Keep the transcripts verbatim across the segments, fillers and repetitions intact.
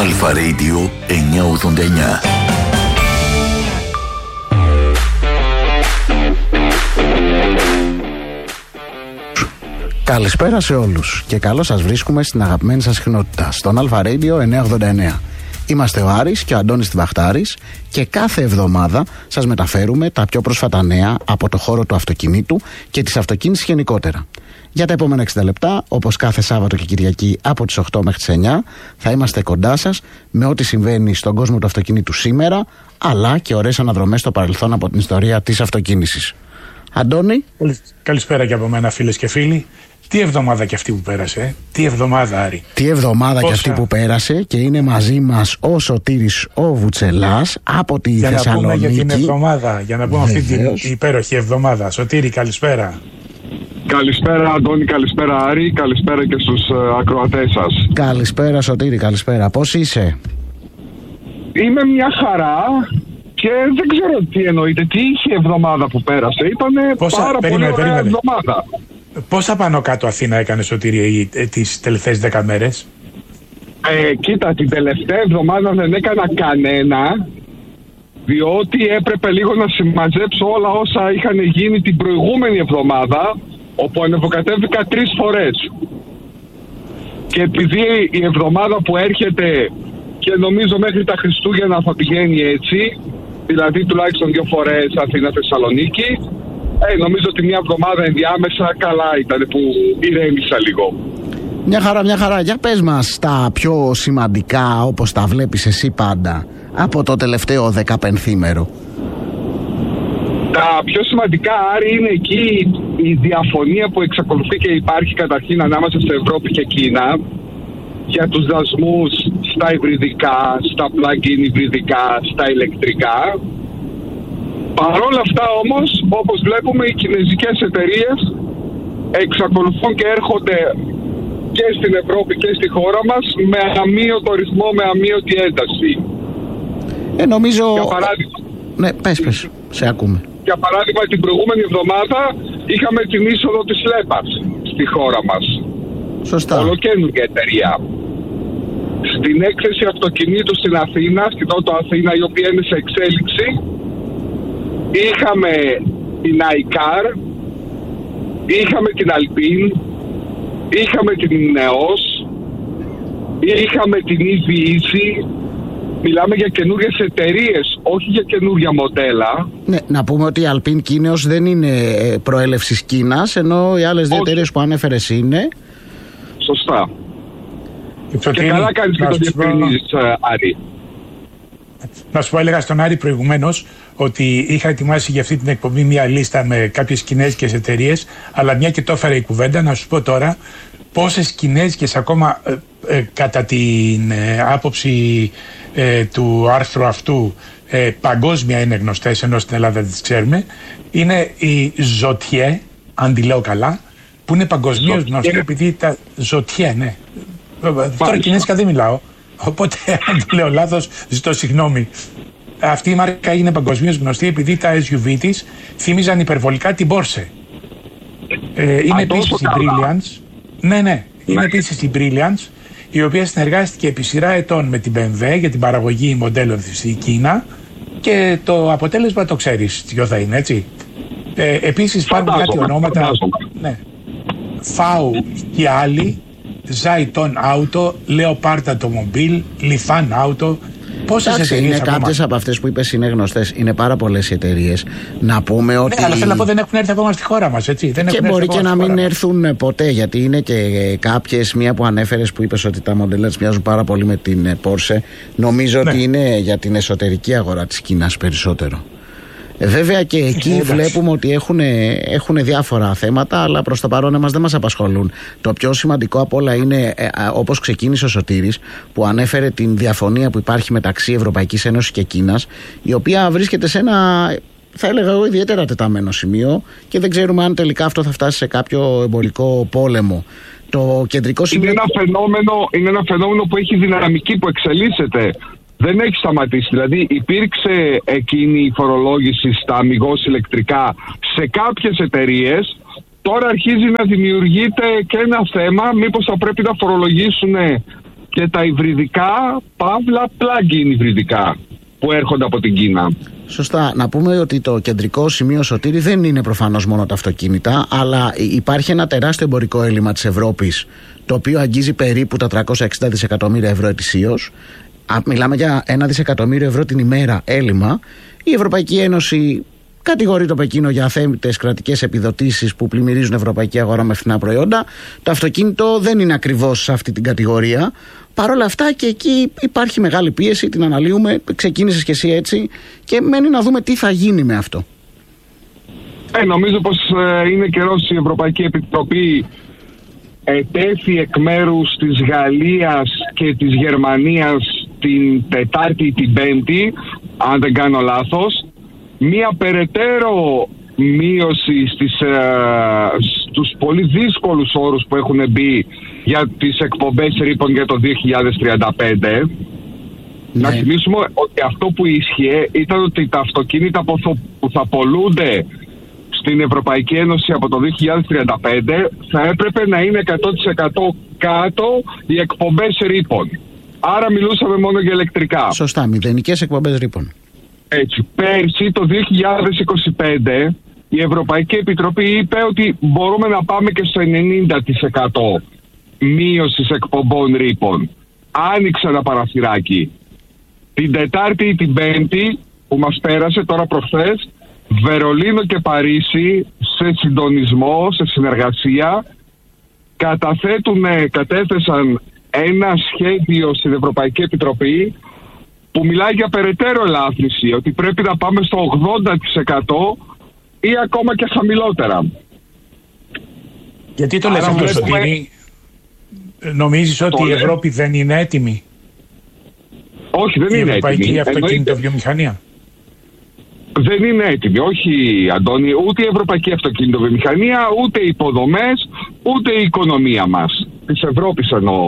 Αλφα Radio εννιακόσια ογδόντα εννιά. Καλησπέρα σε όλους και καλώς σας βρίσκουμε στην αγαπημένη σας συχνότητα, στον Αλφα Radio εννιακόσια ογδόντα εννιά. Είμαστε ο Άρης και ο Αντώνης Τιβαχτάρης και κάθε εβδομάδα σας μεταφέρουμε τα πιο πρόσφατα νέα από το χώρο του αυτοκινήτου και της αυτοκίνησης γενικότερα. Για τα επόμενα εξήντα λεπτά, όπως κάθε Σάββατο και Κυριακή από τις οκτώ μέχρι τις εννιά, θα είμαστε κοντά σας με ό,τι συμβαίνει στον κόσμο του αυτοκινήτου σήμερα, αλλά και ωραίες αναδρομές στο παρελθόν από την ιστορία της αυτοκίνησης. Αντώνη. Καλησπέρα και από μένα, φίλες και φίλοι. Τι εβδομάδα και αυτή που πέρασε, τι εβδομάδα, Άρη. Τι εβδομάδα Πόσα... και αυτή που πέρασε, και είναι μαζί μας ο Σωτήρης ο Βουτσελάς από τη για Θεσσαλονίκη. Να πούμε για την εβδομάδα, για να πούμε Βεβαίως. αυτή την υπέροχη εβδομάδα. Σωτήρη, καλησπέρα. Καλησπέρα Αντώνη, καλησπέρα Άρη, καλησπέρα και στους uh, ακροατές σας. Καλησπέρα Σωτήρη, καλησπέρα. Πώς είσαι? Είμαι μια χαρά και δεν ξέρω τι εννοείται, τι είχε η εβδομάδα που πέρασε. Ήτανε Πόσα... πάρα περίμενε, πολύ ωραία περίμενε. εβδομάδα. Πόσα πάνω κάτω Αθήνα έκανε, Σωτήρη, τις τελευταίες δέκα μέρες? Ε, κοίτα, την τελευταία εβδομάδα δεν έκανα κανένα, διότι έπρεπε λίγο να συμμαζέψω όλα όσα είχαν γίνει την προηγούμενη εβδομάδα, όπου ανεβοκατέβηκα τρεις φορές. Και επειδή η εβδομάδα που έρχεται, και νομίζω μέχρι τα Χριστούγεννα θα πηγαίνει έτσι, δηλαδή τουλάχιστον δύο φορές Αθήνα-Θεσσαλονίκη, ε, νομίζω ότι μια εβδομάδα ενδιάμεσα καλά ήταν που ηρέμησα λίγο. Μια χαρά, μια χαρά. Για πες μας τα πιο σημαντικά, όπως τα βλέπεις εσύ πάντα, από το τελευταίο δεκαπενθήμερο. Τα πιο σημαντικά, Άρη, είναι εκεί η διαφωνία που εξακολουθεί και υπάρχει καταρχήν ανάμεσα σε Ευρώπη και Κίνα για τους δασμούς στα υβριδικά, στα plug-in υβριδικά, στα ηλεκτρικά. Παρ' όλα αυτά όμως, όπως βλέπουμε, οι κινέζικες εταιρείες εξακολουθούν και έρχονται και στην Ευρώπη και στη χώρα μας με αμείωτο ρυθμό, με αμείωτη ένταση. Ε, νομίζω... Για παράδειγμα... Ναι, πες, πες, σε ακούμε. Για παράδειγμα, την προηγούμενη εβδομάδα είχαμε την είσοδο της ΛΕΠΑΣ στη χώρα μας. Σωστά. Ολοκαίνουργια εταιρεία. Στην έκθεση αυτοκινήτου στην Αθήνα, στην Νότο Αθήνα, η οποία είναι σε εξέλιξη, είχαμε την iCar, είχαμε την Alpine, είχαμε την Ineos, είχαμε την ι βι Easy. Μιλάμε για καινούριες εταιρείες, όχι για καινούρια μοντέλα. Ναι, να πούμε ότι η Alpine και η Ineos δεν είναι προέλευσης Κίνας, ενώ οι άλλες δύο εταιρείες που ανέφερες είναι. Σωστά. Και, και καλά κάνεις και το διευκρινίζεις, Άρη. Να σου πω, έλεγα στον Άρη προηγουμένως ότι είχα ετοιμάσει για αυτή την εκπομπή μια λίστα με κάποιες κινέζικες εταιρείες, αλλά μια και το έφερε η κουβέντα, να σου πω τώρα πόσες κινέζικες ακόμα ε, ε, κατά την ε, άποψη ε, του άρθρου αυτού ε, παγκόσμια είναι γνωστές, ενώ στην Ελλάδα δεν τις ξέρουμε. Είναι η Ζωτιέ, αν τη λέω καλά, που είναι παγκοσμίως γνωστή επειδή τα Ζωτιέ, ναι. Τώρα κινέζικα δεν μιλάω, οπότε αν το λέω λάθος ζητώ συγγνώμη. Αυτή η μάρκα είναι παγκοσμίως γνωστή επειδή τα ες γιου βι της θύμιζαν υπερβολικά την Porsche. Ε, είναι επίσης η Brilliance. Ναι, ναι. Είναι επίσης η Brilliance, η οποία συνεργάστηκε επί σειρά ετών με την μπι εμ ντάμπλιου για την παραγωγή μοντέλων στην Κίνα, και το αποτέλεσμα το ξέρεις ποιο θα είναι, έτσι. Ε, επίσης υπάρχουν κάτι ονόματα, ναι, Φάου και άλλοι, Zaiton Auto, Leopard Automobile, Lifan Auto. Πόσες εταιρείες είναι κάποιες από αυτές που είπες είναι γνωστές, είναι πάρα πολλές εταιρείες. Να πούμε ότι. Ναι, αλλά θέλω να πω δεν έχουν έρθει ακόμα στη χώρα μας, έτσι. Δεν και έχουν μπορεί και να μην μας. έρθουν ποτέ, γιατί είναι και κάποιες, μία που ανέφερες που είπες ότι τα μοντέλα της μοιάζουν πάρα πολύ με την Porsche. Νομίζω ναι. ότι είναι για την εσωτερική αγορά της Κίνας περισσότερο. Ε, βέβαια και εκεί ε, βλέπουμε ότι έχουν, έχουν διάφορα θέματα, αλλά προς το παρόν εμάς δεν μας απασχολούν. Το πιο σημαντικό απ' όλα είναι, ε, όπως ξεκίνησε ο Σωτήρης, που ανέφερε την διαφωνία που υπάρχει μεταξύ Ευρωπαϊκής Ένωσης και Κίνας, η οποία βρίσκεται σε ένα, θα έλεγα εγώ, ιδιαίτερα τεταμένο σημείο, και δεν ξέρουμε αν τελικά αυτό θα φτάσει σε κάποιο εμπορικό πόλεμο. Το κεντρικό σημείο... είναι, ένα φαινόμενο, είναι ένα φαινόμενο που έχει δυναμική, που εξελίσσεται. Δεν έχει σταματήσει. Δηλαδή υπήρξε εκείνη η φορολόγηση στα αμιγώς ηλεκτρικά σε κάποιες εταιρείες. Τώρα αρχίζει να δημιουργείται και ένα θέμα, μήπως θα πρέπει να φορολογήσουν και τα υβριδικά, παύλα plug-in υβριδικά που έρχονται από την Κίνα. Σωστά. Να πούμε ότι το κεντρικό σημείο, Σωτήρη, δεν είναι προφανώς μόνο τα αυτοκίνητα, αλλά υπάρχει ένα τεράστιο εμπορικό έλλειμμα της Ευρώπης, το οποίο αγγίζει περίπου τα τριακόσια εξήντα δισεκατομμύρια ευρώ ετησίως. Μιλάμε για ένα δισεκατομμύριο ευρώ την ημέρα έλλειμμα. Η Ευρωπαϊκή Ένωση κατηγορεί το Πεκίνο για αθέμητες κρατικές επιδοτήσεις που πλημμυρίζουν ευρωπαϊκή αγορά με φθηνά προϊόντα. Το αυτοκίνητο δεν είναι ακριβώς σε αυτή την κατηγορία. Παρ' όλα αυτά και εκεί υπάρχει μεγάλη πίεση, την αναλύουμε. Ξεκίνησες και εσύ έτσι και μένει να δούμε τι θα γίνει με αυτό. Ε, νομίζω πως ε, είναι καιρός η Ευρωπαϊκή Επιτροπή ετέθη εκ μέρους της Γαλλίας και της Γερμανίας την Τετάρτη ή την Πέμπτη, αν δεν κάνω λάθος, μία περαιτέρω μείωση στις, ε, στους πολύ δύσκολους όρους που έχουν μπει για τις εκπομπές ρήπων για το δύο χιλιάδες τριάντα πέντε. Ναι. Να θυμίσουμε ότι αυτό που ίσχυε ήταν ότι τα αυτοκίνητα που θα πολλούνται στην Ευρωπαϊκή Ένωση από το δύο χιλιάδες τριάντα πέντε θα έπρεπε να είναι εκατό τοις εκατό κάτω οι εκπομπές ρήπων. Άρα μιλούσαμε μόνο για ηλεκτρικά. Σωστά, μηδενικές εκπομπές ρήπων. Έτσι, πέρσι το δύο χιλιάδες είκοσι πέντε η Ευρωπαϊκή Επιτροπή είπε ότι μπορούμε να πάμε και στο ενενήντα τοις εκατό μείωσης εκπομπών ρήπων. Άνοιξε ένα παραθυράκι. Την Τετάρτη ή την Πέμπτη που μας πέρασε τώρα προχθές, Βερολίνο και Παρίσι σε συντονισμό, σε συνεργασία καταθέτουν, κατέθεσαν ένα σχέδιο στην Ευρωπαϊκή Επιτροπή που μιλάει για περαιτέρω ελάφρυνση, ότι πρέπει να πάμε στο ογδόντα τοις εκατό ή ακόμα και χαμηλότερα. Γιατί το λες αυτό, Σωτήρη? Νομίζεις ότι η Ευρώπη δεν είναι έτοιμη? Όχι, δεν η είναι ευρωπαϊκή έτοιμη. Η αυτοκίνητο βιομηχανία δεν είναι έτοιμη. Όχι, Αντώνη, ούτε η ευρωπαϊκή αυτοκίνητο βιομηχανία, ούτε οι υποδομές, ούτε η οικονομία μας. Της Ευρώπης εννοώ.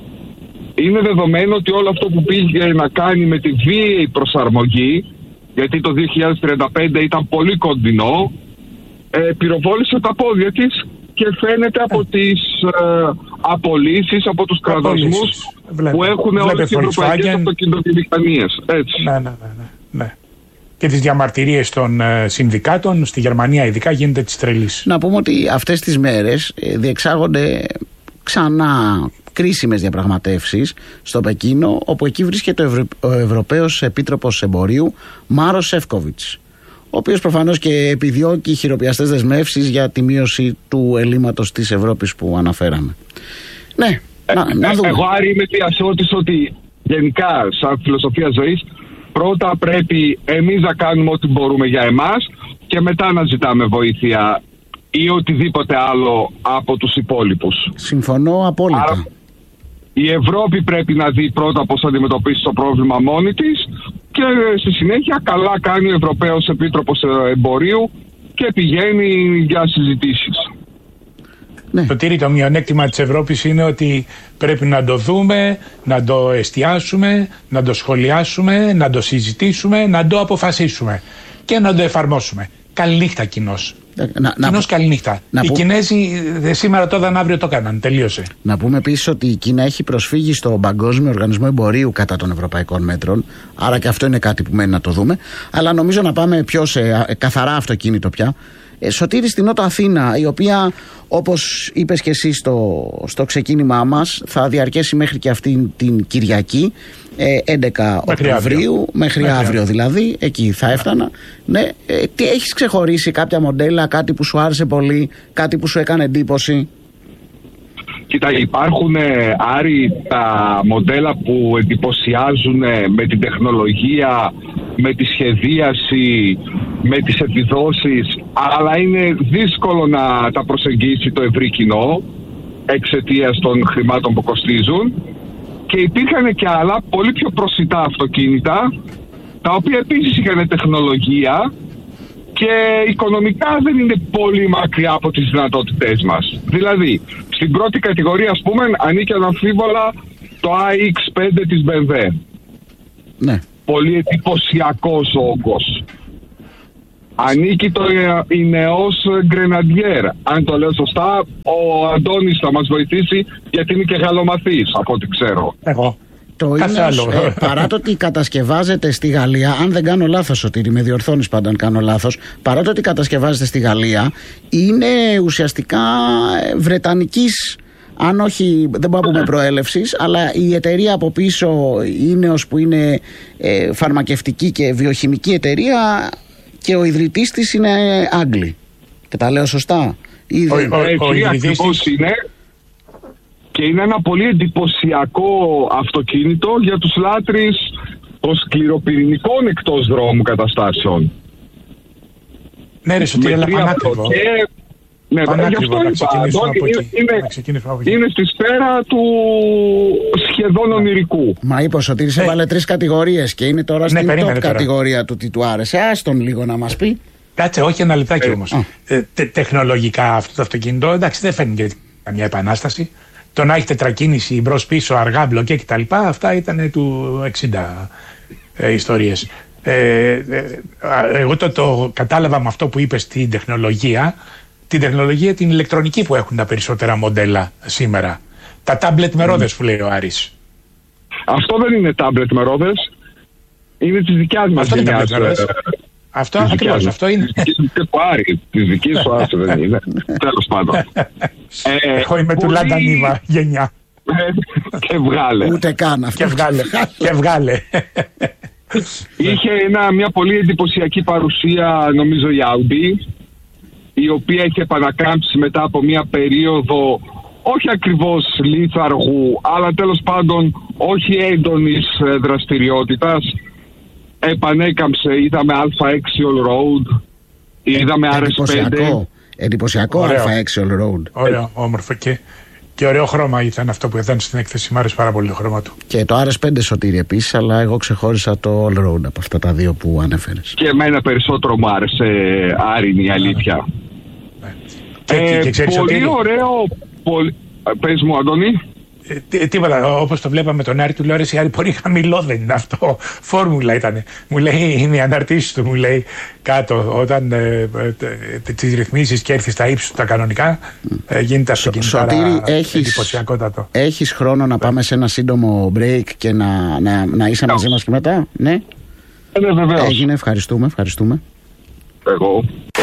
Είναι δεδομένο ότι όλο αυτό που πήγε να κάνει με τη βίαιη προσαρμογή, γιατί το δύο χιλιάδες τριάντα πέντε ήταν πολύ κοντινό, ε, πυροβόλησε τα πόδια της και φαίνεται από τις ε, απολύσεις, από τους κραδασμούς που έχουν όλες οι ευρωπαϊκές αυτοκινητοβιομηχανίες. Έτσι. Ναι, ναι, ναι, ναι, ναι. Και τις διαμαρτυρίες των ε, συνδικάτων, στη Γερμανία ειδικά, γίνεται της τρελής. Να πούμε ότι αυτές τις μέρες ε, διεξάγονται ξανά κρίσιμες διαπραγματεύσεις στο Πεκίνο, όπου εκεί βρίσκεται ο, Ευρω... ο Ευρωπαίος Επίτροπος Εμπορίου Μάρος Σεφκόβιτς, ο οποίος προφανώς και επιδιώκει χειροπιαστές δεσμεύσεις για τη μείωση του ελλείμματος της Ευρώπης που αναφέραμε. Ναι, ε, να, να δούμε. Εγώ, Άρη, είμαι διασώτης ότι γενικά σαν φιλοσοφία ζωής πρώτα πρέπει εμείς να κάνουμε ό,τι μπορούμε για εμάς και μετά να ζητάμε βοήθεια ή οτιδήποτε άλλο από τους υπόλοιπους. Συμφωνώ απόλυτα. Άρα, η Ευρώπη πρέπει να δει πρώτα πώς θα αντιμετωπίσει το πρόβλημα μόνη της και στη συνέχεια καλά κάνει ο Ευρωπαίος Επίτροπος Εμπορίου και πηγαίνει για συζητήσεις. Ναι. Το τύρι, το μειονέκτημα της Ευρώπης είναι ότι πρέπει να το δούμε, να το εστιάσουμε, να το σχολιάσουμε, να το συζητήσουμε, να το αποφασίσουμε και να το εφαρμόσουμε. Καληνύχτα κοινώς. Κοινώς καληνύχτα. Οι που... Κινέζοι σήμερα το έδαν, αύριο το έκαναν. Τελείωσε. Να πούμε επίσης ότι η Κίνα έχει προσφύγει στον Παγκόσμιο Οργανισμό Εμπορίου κατά των ευρωπαϊκών μέτρων. Άρα και αυτό είναι κάτι που μένει να το δούμε. Αλλά νομίζω να πάμε πιο σε καθαρά αυτοκίνητο πια. Ε, Σωτήρη, στην Νότο Αθήνα, η οποία, όπως είπες και εσύ στο, στο ξεκίνημά μας, θα διαρκέσει μέχρι και αυτή την Κυριακή, ε, έντεκα Οκτωβρίου, μέχρι, μέχρι αύριο δηλαδή, εκεί θα έφτανα. Ναι, ε, τι, έχεις ξεχωρίσει κάποια μοντέλα, κάτι που σου άρεσε πολύ, κάτι που σου έκανε εντύπωση? Κοίτα, υπάρχουν, Άρη, τα μοντέλα που εντυπωσιάζουν με την τεχνολογία, με τη σχεδίαση, με τις επιδόσεις, αλλά είναι δύσκολο να τα προσεγγίσει το ευρύ κοινό εξαιτίας των χρημάτων που κοστίζουν. Και υπήρχαν και άλλα πολύ πιο προσιτά αυτοκίνητα, τα οποία επίσης είχαν τεχνολογία και οικονομικά δεν είναι πολύ μακριά από τις δυνατότητές μας. Δηλαδή, στην πρώτη κατηγορία, ας πούμε, ανήκει αναμφίβολα το άι εξ πέντε της μπι εμ ντάμπλιου. Ναι. Πολύ εντυπωσιακός όγκος. ανήκει το Ινεός Γκρεναντιέρ. Αν το λέω σωστά, ο Αντώνης θα μας βοηθήσει, γιατί είναι και γαλλομαθής, από ό,τι ξέρω. Εγώ. Το Ινεός, ε, παρά το ότι κατασκευάζεται στη Γαλλία, αν δεν κάνω λάθος, Σωτήρη, με διορθώνεις πάντα αν κάνω λάθος, παρά το ότι κατασκευάζεται στη Γαλλία, είναι ουσιαστικά βρετανικής, αν όχι, δεν μπορώ να πούμε προέλευσης, αλλά η εταιρεία από πίσω, Ινεός, που είναι ε, φαρμακευτική και βιοχημική εταιρεία, και ο ιδρυτής της είναι Άγγλοι. Και τα λέω σωστά? Ο, ο, ο, ο ιδρυτής της είναι, και είναι ένα πολύ εντυπωσιακό αυτοκίνητο για τους λάτρεις των σκληροπυρηνικών εκτός δρόμου καταστάσεων. Ναι ρε Σωτήρη, αλλά πανάκριβο. Και... Ναι, γι' αυτό είπα, είναι, είναι, είναι στη σφαίρα του σχεδόν ονειρικού. Μα είπε ο Σωτήρης ε, έβαλε τρεις κατηγορίες και είναι τώρα στην ναι, top κατηγορία του τι του άρεσε. Ας τον λίγο να μας πει. Κάτσε, όχι ένα λεπτάκι ε, όμως. Ε, τε, τεχνολογικά αυτό το αυτοκίνητο, εντάξει, δεν φαίνεται καμιά επανάσταση. Το να έχει τετρακίνηση μπρος πίσω, αργά μπλοκέ κτλ. Αυτά ήταν του εξήντα ε, ιστορίες. Ε, ε, εγώ το, το κατάλαβα με αυτό που είπες στην τεχνολογία. Την τεχνολογία την ηλεκτρονική που έχουν τα περισσότερα μοντέλα σήμερα. Τα τάμπλετ με ρόδες που λέει ο Άρης. Αυτό δεν είναι τάμπλετ με ρόδες. Είναι της δικιάς μας γενιάς. Αυτό ακριβώς, αυτό είναι. Της δικής του Άρη, της δικής του Άρη δεν είναι. Τέλος πάντων. Εγώ είμαι του Λαντανίβα γενιά. Και βγάλε. Ούτε καν αυτό. Και βγάλε. Και βγάλε. Είχε ένα, μια πολύ εντυπωσιακή παρουσία, νομίζω, η Audi, η οποία είχε επανακάμψει μετά από μια περίοδο όχι ακριβώς λίθαργου, αλλά τέλος πάντων όχι έντονης δραστηριότητας. Επανέκαμψε, είδαμε Α έξι All Road, είδαμε Αρ Ες πέντε. Εντυπωσιακό, εντυπωσιακό Α έξι All Road. Ωραίο, όμορφο και, και ωραίο χρώμα ήταν αυτό που ήταν στην έκθεση. Μ' άρεσε πάρα πολύ το χρώμα του. Και το Αρ Ες πέντε, Σωτήρη, επίσης, αλλά εγώ ξεχώρισα το All Road από αυτά τα δύο που ανέφερες. Και εμένα περισσότερο μου άρεσε, Άρη, η αλήθεια. Ναι. Και, ε, και, και πολύ ότι... ωραίο. Πολύ... Πες μου, Αντώνη. Ε, τίποτα, όπως το βλέπαμε τον Άρη, του λέω: Άρη, πολύ χαμηλό δεν είναι αυτό. Φόρμουλα ήταν. Μου λέει: είναι οι αναρτήσεις του, μου λέει κάτω. Όταν ε, ε, τις ρυθμίσεις και έρθει στα ύψη τα κανονικά, ε, γίνεται αυτοκινητάρα εντυπωσιακότατο. Έχεις χρόνο να πάμε σε ένα σύντομο break και να, να, να είσαι μαζί μας και μετά? Ναι, ε, ναι, βεβαίως. Έγινε, ευχαριστούμε, ευχαριστούμε. Εγώ.